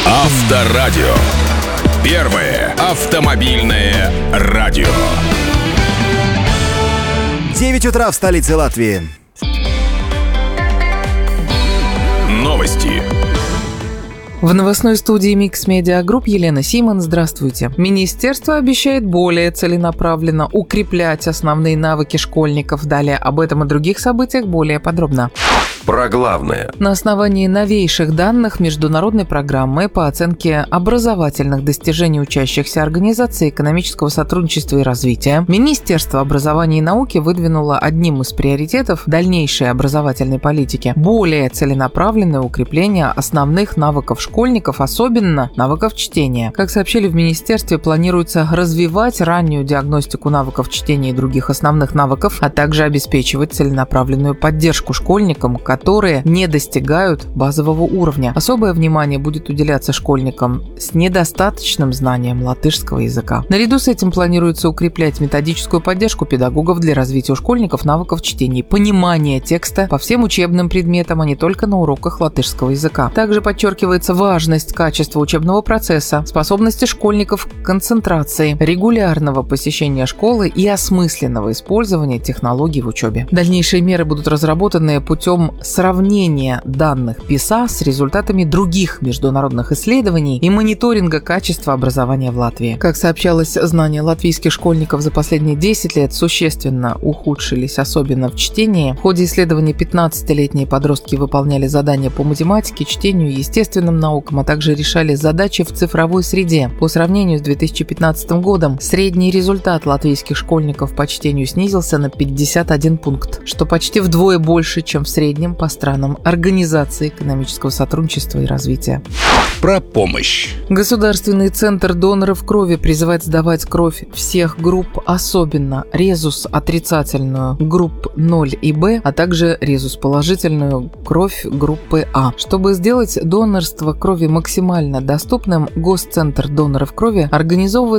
Авторадио. Первое автомобильное радио. 9 утра в столице Латвии. Новости. В новостной студии Mix Media Group Елена Симон. Здравствуйте. Министерство обещает более целенаправленно укреплять основные навыки школьников. Далее об этом и других событиях более подробно. Про главное. На основании новейших данных международной программы по оценке образовательных достижений учащихся Организации экономического сотрудничества и развития, Министерство образования и науки выдвинуло одним из приоритетов дальнейшей образовательной политики более целенаправленное укрепление основных навыков школьников, особенно навыков чтения. Как сообщили в Министерстве, планируется развивать раннюю диагностику навыков чтения и других основных навыков, а также обеспечивать целенаправленную поддержку школьникам, которые не достигают базового уровня. Особое внимание будет уделяться школьникам с недостаточным знанием латышского языка. Наряду с этим планируется укреплять методическую поддержку педагогов для развития у школьников навыков чтения и понимания текста по всем учебным предметам, а не только на уроках латышского языка. Также подчеркивается важность качества учебного процесса, способности школьников к концентрации, регулярного посещения школы и осмысленного использования технологий в учебе. Дальнейшие меры будут разработаны путем сравнения данных ПИСА с результатами других международных исследований и мониторинга качества образования в Латвии. Как сообщалось, знания латвийских школьников за последние 10 лет существенно ухудшились, особенно в чтении. В ходе исследований 15-летние подростки выполняли задания по математике, чтению, естественным наукам, а также решали задачи в цифровой среде. По сравнению с 2015 годом средний результат латвийских школьников по чтению снизился на 51 пункт, что почти вдвое больше, чем в среднем по странам Организации экономического сотрудничества и развития. Про помощь. Государственный центр доноров крови призывает сдавать кровь всех групп, особенно резус отрицательную групп 0 и Б, а также резус положительную кровь группы А. Чтобы сделать донорство крови максимально доступным, Госцентр доноров крови организовывает